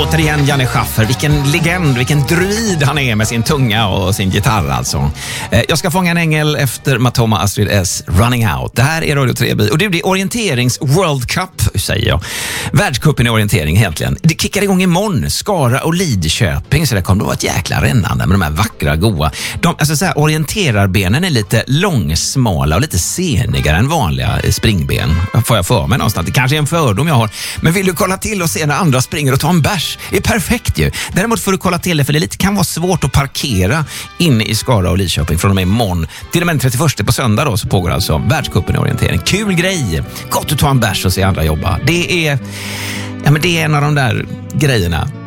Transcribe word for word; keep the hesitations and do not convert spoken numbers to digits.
Återigen Janne Schaffer, vilken legend, vilken druid han är med sin tunga och sin gitarr alltså. Jag ska fånga en ängel efter Matoma Astrid S. Running Out. Det här är Radio tre B och det blir orienterings World Cup, säger jag. Världscupen i orientering egentligen. Det kickar igång imorgon. Skara och Lidköping, så det kommer att vara ett jäkla rännande med de här vackra, goa. De, alltså så här, orienterarbenen är lite långsmala och lite senigare än vanliga springben. Får jag för mig någonstans. Det kanske är en fördom jag har. Men vill du kolla till och se när andra springer och ta en bärs? Det är perfekt ju. Däremot får du kolla till det, för det lite kan vara svårt att parkera inne i Skara och Lidköping från och med imorgon. Till och med den trettioförsta på söndag då, så pågår alltså världscupen i orientering. Kul grej. Gott att ta en bärs och se andra jobba. Det är, ja, men det är en av de där grejerna